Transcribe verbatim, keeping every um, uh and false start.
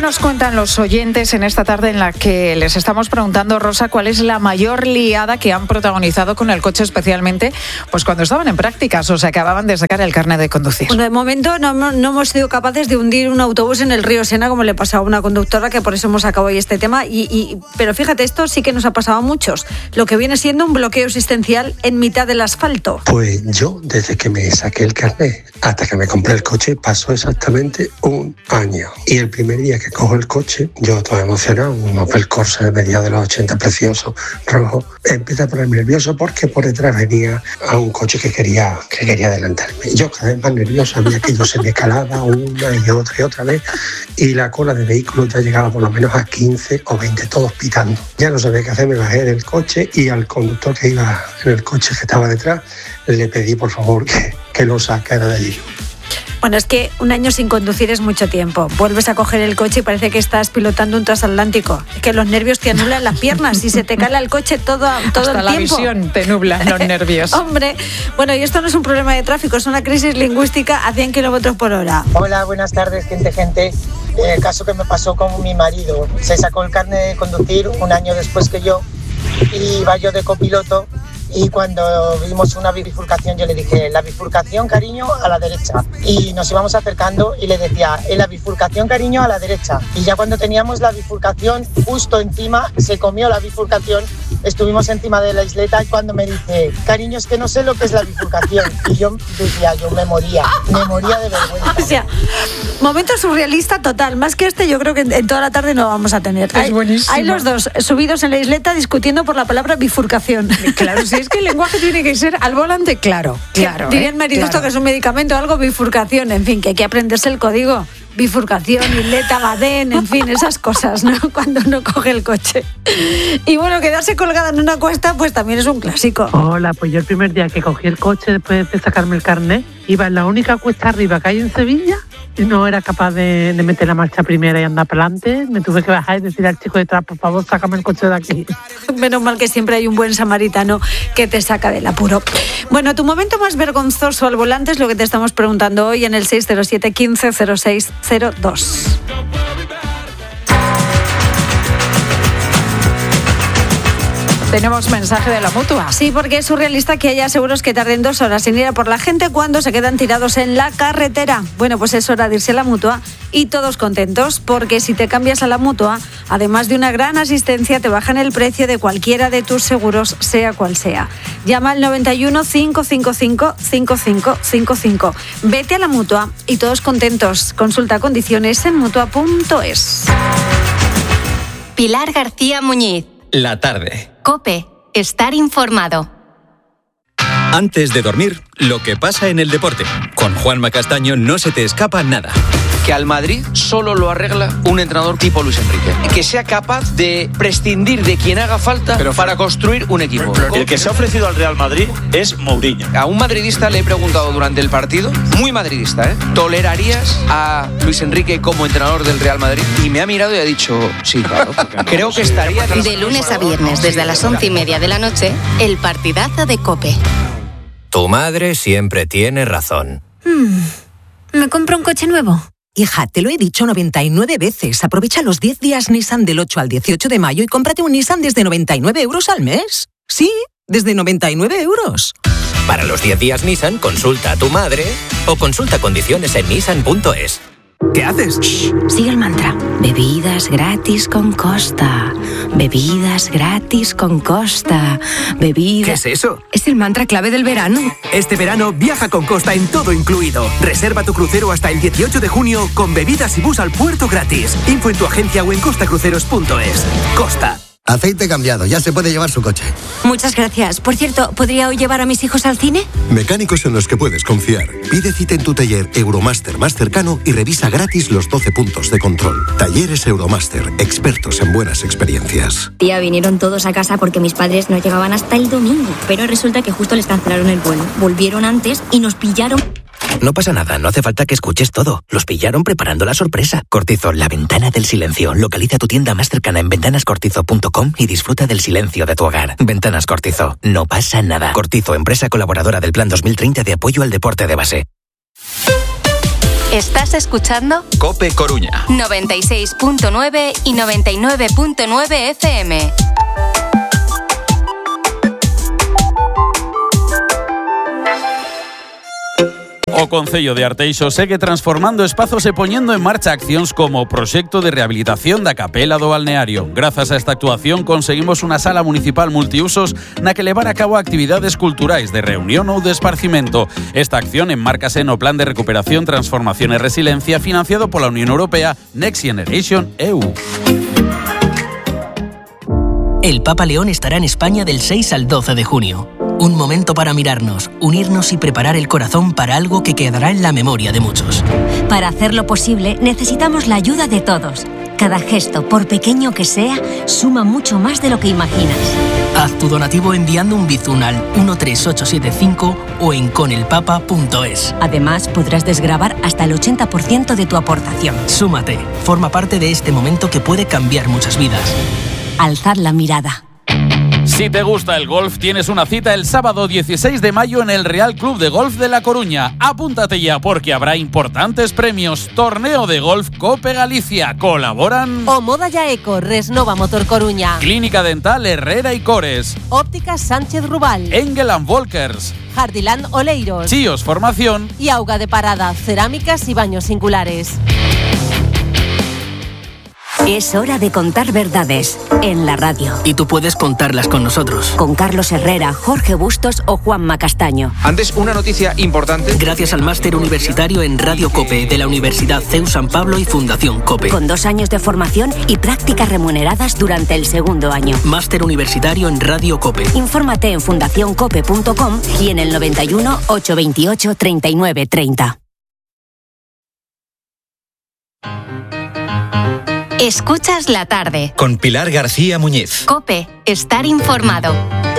nos cuentan los oyentes en esta tarde en la que les estamos preguntando, Rosa, cuál es la mayor liada que han protagonizado con el coche, especialmente pues cuando estaban en prácticas o se acababan de sacar el carnet de conducir? Bueno, de momento no, no hemos sido capaces de hundir un autobús en el río Sena, como le pasó a una conductora, que por eso hemos sacado hoy este tema. Y, y, pero fíjate, esto sí que nos ha pasado a muchos. Lo que viene siendo un bloqueo existencial en mitad del asfalto. Pues yo, desde que me saqué el carnet hasta que me compré el coche, pasó exactamente un año. Y el primer día que cojo el coche, yo todo emocionado, un Opel Corsa de mediados de los ochenta, precioso, rojo, empecé a ponerme nervioso porque por detrás venía a un coche que quería, que quería adelantarme. Yo cada vez más nervioso, había que yo se me calaba una y otra y otra vez, y la cola de vehículos ya llegaba por lo menos a quince o veinte, todos pitando. Ya no sabía qué hacer, me bajé del coche y al conductor que iba en el coche que estaba detrás, le pedí por favor que, que lo sacara de allí. Bueno, es que un año sin conducir es mucho tiempo. Vuelves a coger el coche y parece que estás pilotando un transatlántico. Es que los nervios te anulan las piernas y se te cala el coche todo, todo Hasta el la tiempo. visión te nublan los nervios. Hombre, bueno, y esto no es un problema de tráfico, es una crisis lingüística a cien kilómetros por hora. Hola, buenas tardes, gente, gente. El caso que me pasó con mi marido. Se sacó el carnet de conducir un año después que yo y iba yo de copiloto. Y cuando vimos una bifurcación, yo le dije, la bifurcación, cariño, a la derecha. Y nos íbamos acercando y le decía, en la bifurcación, cariño, a la derecha. Y ya cuando teníamos la bifurcación justo encima, se comió la bifurcación, estuvimos encima de la isleta y cuando me dice, cariño, es que no sé lo que es la bifurcación. Y yo decía, yo me moría, me moría de vergüenza. O sea, momento surrealista total. Más que este, yo creo que en toda la tarde no vamos a tener. Es buenísimo. Hay, hay los dos subidos en la isleta discutiendo por la palabra bifurcación. Claro, sí. Es que el lenguaje tiene que ser al volante claro, claro. Diría ¿eh? el marido claro. esto que es un medicamento, algo, bifurcación, en fin, que hay que aprenderse el código. Bifurcación, isleta, badén, en fin, esas cosas, ¿no? Cuando uno coge el coche. Y bueno, quedarse colgada en una cuesta, pues también es un clásico. Hola, pues yo el primer día que cogí el coche después de sacarme el carnet, iba en la única cuesta arriba que hay en Sevilla y no era capaz de, de meter la marcha primera y andar para adelante. Me tuve que bajar y decir al chico detrás, por favor, sácame el coche de aquí. Menos mal que siempre hay un buen samaritano que te saca del apuro. Bueno, tu momento más vergonzoso al volante es lo que te estamos preguntando hoy en el seis cero siete, quince, cero seis cero dos. Tenemos mensaje de la Mutua. Sí, porque es surrealista que haya seguros que tarden dos horas en ir a por la gente cuando se quedan tirados en la carretera. Bueno, pues es hora de irse a la Mutua y todos contentos, porque si te cambias a la Mutua, además de una gran asistencia, te bajan el precio de cualquiera de tus seguros, sea cual sea. Llama al noventa y uno, cinco cinco cinco, cinco cinco cinco cinco. Vete a la Mutua y todos contentos. Consulta condiciones en mutua punto es. Pilar García Muñiz. La tarde. COPE. Estar informado. Antes de dormir, lo que pasa en el deporte. Con Juanma Castaño no se te escapa nada. Que al Madrid solo lo arregla un entrenador tipo Luis Enrique. Que sea capaz de prescindir de quien haga falta pero, para construir un equipo. El que se ha ofrecido al Real Madrid es Mourinho. A un madridista le he preguntado durante el partido, muy madridista, ¿eh? ¿Tolerarías a Luis Enrique como entrenador del Real Madrid? Y me ha mirado y ha dicho, sí, claro. Creo que estaría... De lunes a viernes, desde las once y media de la noche, el partidazo de COPE. Tu madre siempre tiene razón. Hmm. ¿Me compro un coche nuevo? Hija, te lo he dicho noventa y nueve veces. Aprovecha los diez días Nissan del ocho al dieciocho de mayo y cómprate un Nissan desde noventa y nueve euros al mes. Sí, desde noventa y nueve euros. Para los diez días Nissan, consulta a tu madre o consulta condiciones en nissan punto es. ¿Qué haces? Shh, sigue el mantra. Bebidas gratis con Costa. Bebidas gratis con Costa. Bebidas... ¿Qué es eso? Es el mantra clave del verano. Este verano viaja con Costa en todo incluido. Reserva tu crucero hasta el dieciocho de junio con bebidas y bus al puerto gratis. Info en tu agencia o en costa cruceros punto es. Costa. Aceite cambiado, ya se puede llevar su coche. Muchas gracias. Por cierto, ¿podría hoy llevar a mis hijos al cine? Mecánicos en los que puedes confiar. Pide cita en tu taller Euromaster más cercano y revisa gratis los doce puntos de control. Talleres Euromaster, expertos en buenas experiencias. Tía, vinieron todos a casa porque mis padres no llegaban hasta el domingo. Pero resulta que justo les cancelaron el vuelo. Volvieron antes y nos pillaron... No pasa nada, no hace falta que escuches todo. Los pillaron preparando la sorpresa. Cortizo, la ventana del silencio. Localiza tu tienda más cercana en ventanas cortizo punto com y disfruta del silencio de tu hogar. Ventanas Cortizo, no pasa nada. Cortizo, empresa colaboradora del Plan dos mil treinta de apoyo al deporte de base. Estás escuchando COPE Coruña. noventa y seis punto nueve y noventa y nueve punto nueve F M. O Concello de Arteixo segue transformando espazos e poñendo en marcha accións como o proxecto de rehabilitación da capela do balneario. Grazas a esta actuación conseguimos unha sala municipal multiusos na que levar a cabo actividades culturais de reunión ou de esparcimento. Esta acción enmárcase no Plan de Recuperación, Transformación e Resiliencia financiado pola Unión Europea Next Generation E U. El Papa León estará en España del seis al doce de junio. Un momento para mirarnos, unirnos y preparar el corazón para algo que quedará en la memoria de muchos. Para hacerlo posible, necesitamos la ayuda de todos. Cada gesto, por pequeño que sea, suma mucho más de lo que imaginas. Haz tu donativo enviando un bizum al uno tres ocho siete cinco o en conelpapa punto es. Además, podrás desgravar hasta el ochenta por ciento de tu aportación. Súmate, forma parte de este momento que puede cambiar muchas vidas. Alzad la mirada. Si te gusta el golf, tienes una cita el sábado dieciséis de mayo en el Real Club de Golf de La Coruña. Apúntate ya porque habrá importantes premios. Torneo de Golf Cope Galicia. Colaboran O Moda Ya Eco, Resnova Motor Coruña, Clínica Dental Herrera y Cores, Óptica Sánchez Rubal, Engel and Volkers, Jardiland Oleiros, Chíos Formación y Auga de Parada, cerámicas y baños singulares. Es hora de contar verdades en la radio. Y tú puedes contarlas con nosotros. Con Carlos Herrera, Jorge Bustos o Juanma Castaño. Antes, una noticia importante. Gracias al máster universitario en Radio COPE de la Universidad C E U San Pablo y Fundación COPE. Con dos años de formación y prácticas remuneradas durante el segundo año. Máster universitario en Radio COPE. Infórmate en fundación cope punto com y en el noventa y uno, ochocientos veintiocho, treinta y nueve treinta. Escuchas la tarde. Con Pilar García Muñiz. COPE, estar informado.